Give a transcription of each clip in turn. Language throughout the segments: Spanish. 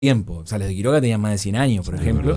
tiempo. O sea, los de Quiroga tenían más de 100 años, por ejemplo.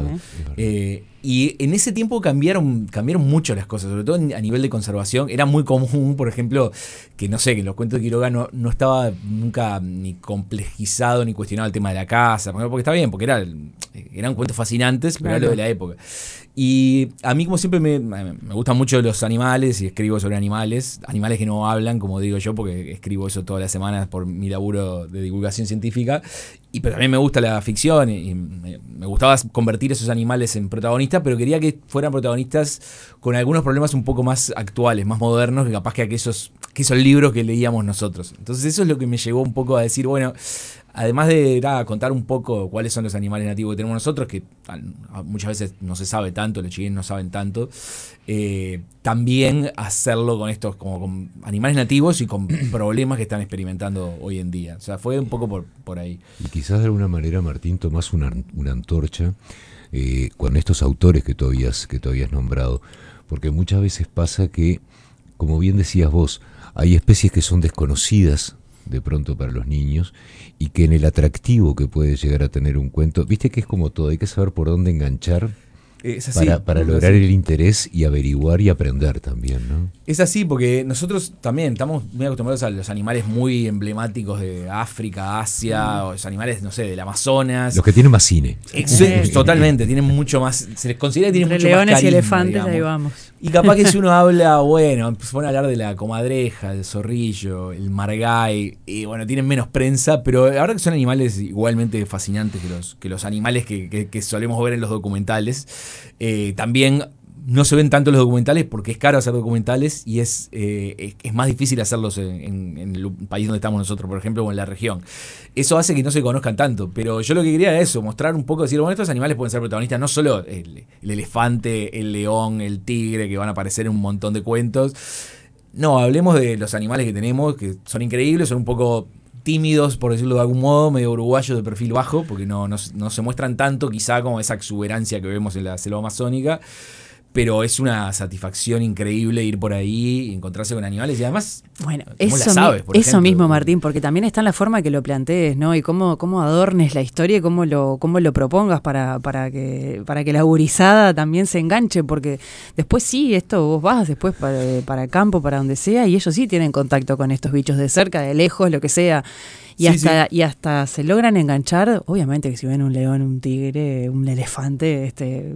Y en ese tiempo cambiaron mucho las cosas, sobre todo a nivel de conservación. Era muy común, por ejemplo, que no sé, que en los cuentos de Quiroga no estaba nunca ni complejizado ni cuestionado el tema de la caza, porque está bien, porque eran cuentos fascinantes, pero era lo de la época. Y a mí, como siempre, me gustan mucho los animales y escribo sobre animales que no hablan, como digo yo, porque escribo eso todas las semanas por mi laburo de divulgación científica. Pero también me gusta la ficción y me gustaba convertir esos animales en protagonistas, pero quería que fueran protagonistas con algunos problemas un poco más actuales, más modernos, que capaz que esos libros que leíamos nosotros. Entonces eso es lo que me llevó un poco a decir, bueno, además de contar un poco cuáles son los animales nativos que tenemos nosotros, que muchas veces no se sabe tanto, los chilenos no saben tanto, también hacerlo con estos, como con animales nativos y con problemas que están experimentando hoy en día. O sea, fue un poco por ahí. Y quizás de alguna manera, Martín, tomás una antorcha con estos autores que tú habías nombrado, porque muchas veces pasa que, como bien decías vos, hay especies que son desconocidas de pronto para los niños y que en el atractivo que puede llegar a tener un cuento, viste que es como todo, hay que saber por dónde enganchar para lograr el interés y averiguar y aprender también, ¿no? Es así, porque nosotros también estamos muy acostumbrados a los animales muy emblemáticos de África, Asia, o los animales, no sé, del Amazonas. Los que tienen más cine. Totalmente, tienen mucho más, se les considera que tienen mucho más leones carisma, y elefantes, digamos. ahí vamos. Y capaz que si uno habla, bueno, se pone a hablar de la comadreja, el zorrillo, el margay, y bueno, tienen menos prensa, pero la verdad que son animales igualmente fascinantes que los animales que solemos ver en los documentales. También no se ven tanto los documentales porque es caro hacer documentales y es más difícil hacerlos en el país donde estamos nosotros, por ejemplo, o en la región. Eso hace que no se conozcan tanto, pero yo lo que quería era eso, mostrar un poco, decir, bueno, estos animales pueden ser protagonistas, no solo el elefante, el león, el tigre, que van a aparecer en un montón de cuentos. No, hablemos de los animales que tenemos, que son increíbles, son un poco tímidos, por decirlo de algún modo, medio uruguayos de perfil bajo, porque no se muestran tanto quizá como esa exuberancia que vemos en la selva amazónica, pero es una satisfacción increíble ir por ahí y encontrarse con animales y además, bueno, eso mismo, Martín, porque también está en la forma que lo plantees, ¿no? Y cómo adornes la historia y cómo lo propongas para que la gurizada también se enganche, porque después sí, vos vas después para el campo, para donde sea, y ellos sí tienen contacto con estos bichos de cerca, de lejos, lo que sea. Y hasta se logran enganchar, obviamente que si ven un león, un tigre, un elefante,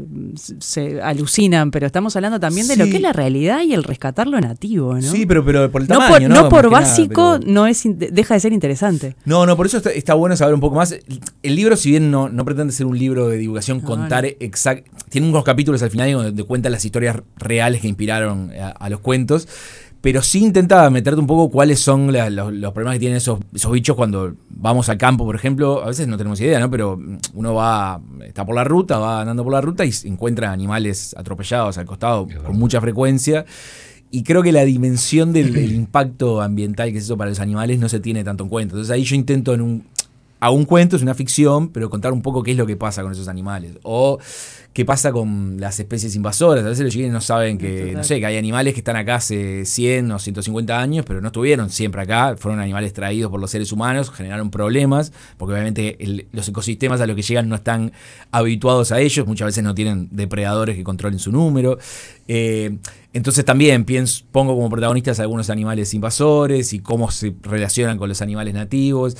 se alucinan, pero estamos hablando también de lo que es la realidad y el rescatar lo nativo, ¿no? Sí, pero por el tamaño, no por básico, nada, pero deja de ser interesante. No, por eso está bueno saber un poco más. El libro, si bien no pretende ser un libro de divulgación, tiene unos capítulos al final donde cuenta las historias reales que inspiraron a los cuentos, pero sí intenta meterte un poco cuáles son los problemas que tienen esos bichos cuando vamos al campo, por ejemplo. A veces no tenemos idea, ¿no? Pero uno está por la ruta, va andando por la ruta y encuentra animales atropellados al costado con mucha frecuencia. Y creo que la dimensión del impacto ambiental que es eso para los animales no se tiene tanto en cuenta. Entonces ahí yo intento hago un cuento, es una ficción, pero contar un poco qué es lo que pasa con esos animales. O qué pasa con las especies invasoras. A veces los chilenos no saben que hay animales que están acá hace 100 o 150 años, pero no estuvieron siempre acá. Fueron animales traídos por los seres humanos, generaron problemas, porque obviamente los ecosistemas a los que llegan no están habituados a ellos. Muchas veces no tienen depredadores que controlen su número. Entonces también pongo como protagonistas a algunos animales invasores y cómo se relacionan con los animales nativos.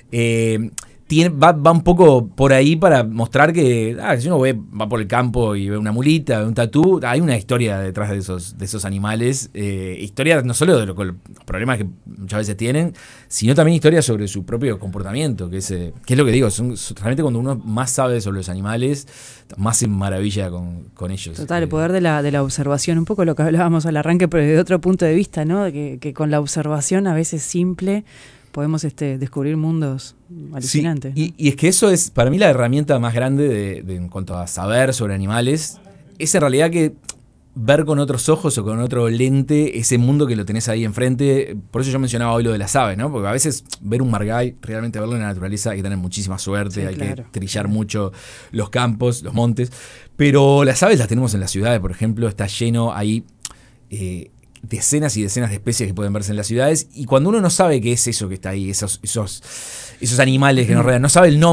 Va un poco por ahí para mostrar que si uno va por el campo y ve una mulita, ve un tatú, hay una historia detrás de esos animales, historia no solo de los problemas que muchas veces tienen, sino también historia sobre su propio comportamiento, que es lo que digo, realmente cuando uno más sabe sobre los animales, más se maravilla con ellos. Total, el poder de la observación, un poco lo que hablábamos al arranque, pero desde otro punto de vista, ¿no? Que con la observación a veces simple podemos descubrir mundos alucinantes. Sí, y es que eso es para mí la herramienta más grande en cuanto a saber sobre animales. Es en realidad que ver con otros ojos o con otro lente ese mundo que lo tenés ahí enfrente. Por eso yo mencionaba hoy lo de las aves, ¿no? Porque a veces ver un margay, realmente verlo en la naturaleza, hay que tener muchísima suerte, hay que trillar mucho los campos, los montes. Pero las aves las tenemos en las ciudades, por ejemplo, está lleno ahí decenas y decenas de especies que pueden verse en las ciudades, y cuando uno no sabe qué es eso que está ahí, esos animales que nos rodean, no sabe el nombre